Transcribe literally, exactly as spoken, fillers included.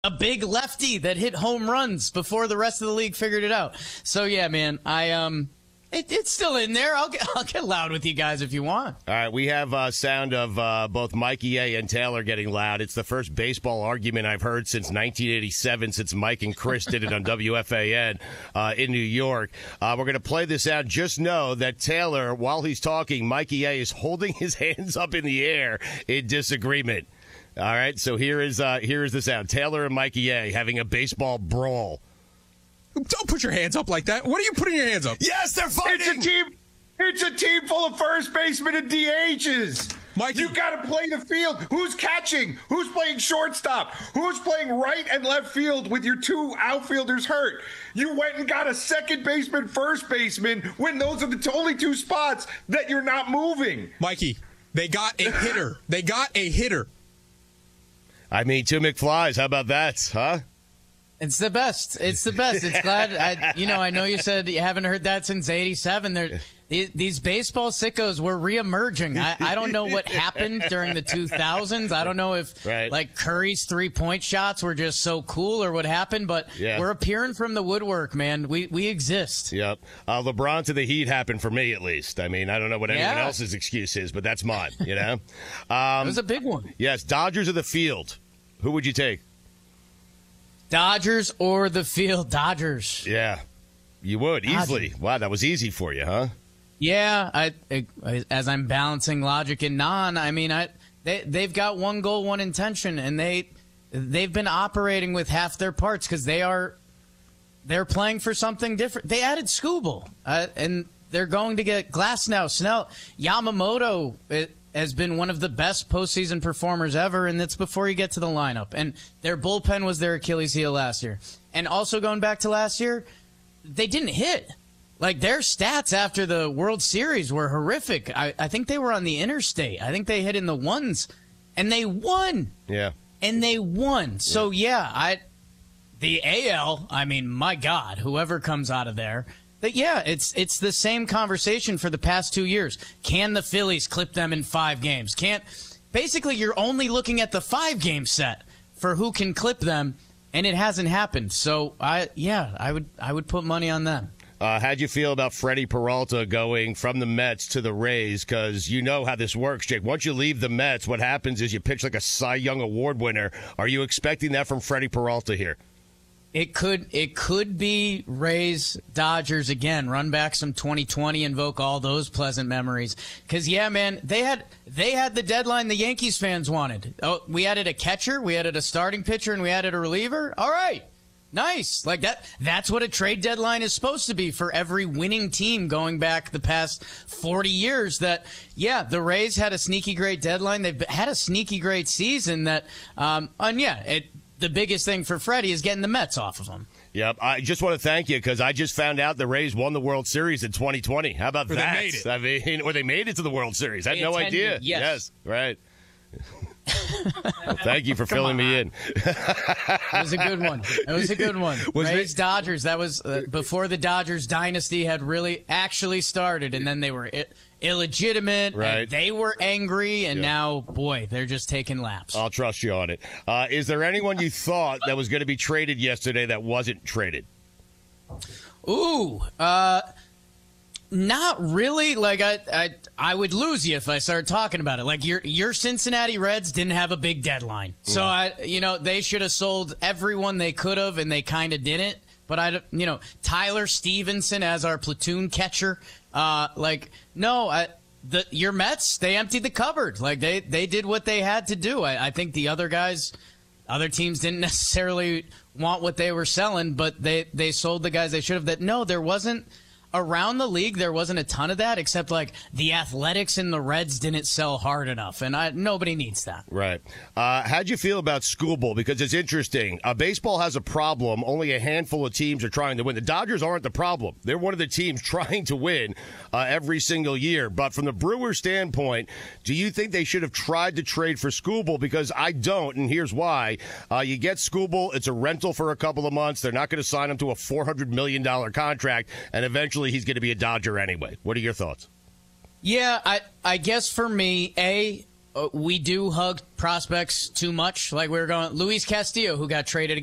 a big lefty that hit home runs before the rest of the league figured it out. So yeah, man, I um. It, it's still in there. I'll get, I'll get loud with you guys if you want. All right, we have uh, sound of uh, both Mikey A and Taylor getting loud. It's the first baseball argument I've heard since nineteen eighty-seven, since Mike and Chris did it on W F A N uh, in New York. Uh, we're going to play this out. Just know that Taylor, while he's talking, Mikey A is holding his hands up in the air in disagreement. All right, so here is uh, here is the sound. Taylor and Mikey A having a baseball brawl. Don't put your hands up like that. What are you putting your hands up? Yes, they're fighting. It's a team. It's a team full of first basemen and D Hs. Mikey. You got to play the field. Who's catching? Who's playing shortstop? Who's playing right and left field with your two outfielders hurt? You went and got a second baseman, first baseman, when those are the only two spots that you're not moving. Mikey, they got a hitter. They got a hitter. I mean, two McFlys. How about that, huh? It's the best. It's the best. It's glad. I, you know, I know you said you haven't heard that since eighty-seven. There, these baseball sickos were reemerging. I, I don't know what happened during the two thousands. I don't know if right. like Curry's three-point shots were just so cool or what happened, but yeah. we're appearing from the woodwork, man. We we exist. Yep. Uh, LeBron to the Heat happened for me, at least. I mean, I don't know what anyone Yeah. else's excuse is, but that's mine, you know? Um, It was a big one. yes, Dodgers of the field. Who would you take? Dodgers or the field? Dodgers. Yeah, you would Dodgers. easily. Wow, that was easy for you, huh? Yeah, I, I as I'm balancing logic and non, I mean, I they they've got one goal, one intention, and they they've been operating with half their parts because they are they're playing for something different. They added Skubal, uh, and they're going to get Glasnow, Snell, Yamamoto. It, has been one of the best postseason performers ever, and that's before you get to the lineup. And their bullpen was their Achilles heel last year. And also going back to last year, they didn't hit. Like, their stats after the World Series were horrific. I, I think they were on the interstate. I think they hit in the ones, and they won. Yeah. And they won. So, yeah, I the A L, I mean, my God, whoever comes out of there – But yeah, it's it's the same conversation for the past two years. Can the Phillies clip them in five games? Can't basically you're only looking at the five game set for who can clip them, and it hasn't happened. So I yeah, I would I would put money on them. Uh, how'd you feel about Freddie Peralta going from the Mets to the Rays? Because you know how this works, Jake. Once you leave the Mets, what happens is you pitch like a Cy Young Award winner. Are you expecting that from Freddie Peralta here? It could it could be Rays, Dodgers again. Run back some twenty twenty, invoke all those pleasant memories. Because yeah, man, they had they had the deadline the Yankees fans wanted. Oh, we added a catcher, we added a starting pitcher, and we added a reliever. All right, nice. Like that. That's what a trade deadline is supposed to be for every winning team going back the past forty years. That yeah, the Rays had a sneaky great deadline. They've had a sneaky great season. That um, and yeah, it. The biggest thing for Freddie is getting the Mets off of him. Yep. I just want to thank you because I just found out the Rays won the World Series in twenty twenty. How about or that? They made it. I mean, or they made it to the World Series. I had They no attended, idea. yes. yes right. Well, thank you for filling me in. It was a good one. It was a good one. Was Rays it- Dodgers. That was uh, before the Dodgers dynasty had really actually started, and then they were I- illegitimate. Right. And they were angry, and Yeah. now, boy, they're just taking laps. I'll trust you on it. Uh, is there anyone you thought that was going to be traded yesterday that wasn't traded? Ooh, uh, not really. Like I, I, I would lose you if I started talking about it. Like your your Cincinnati Reds didn't have a big deadline, so I, you know, they should have sold everyone they could have, and they kind of didn't. But I, you know, Tyler Stevenson as our platoon catcher, uh, like no, I. The your Mets, they emptied the cupboard. Like they they did what they had to do. I, I think the other guys. Other teams didn't necessarily want what they were selling, but they, they sold the guys they should have. That no, there wasn't around the league. There wasn't a ton of that, except like the Athletics and the Reds didn't sell hard enough, and I, nobody needs that. Right. Uh, how'd you feel about Skubal? Because it's interesting. Uh, baseball has a problem. Only a handful of teams are trying to win. The Dodgers aren't the problem. They're one of the teams trying to win uh, every single year. But from the Brewers' standpoint, do you think they should have tried to trade for Skubal? Because I don't, and here's why. Uh, you get Skubal. It's a rental for a couple of months. They're not going to sign him to a four hundred million dollars contract, and eventually he's going to be a Dodger anyway. What are your thoughts? Yeah, I I guess for me, A, uh, we do hug prospects too much. Like we were going, Luis Castillo, who got traded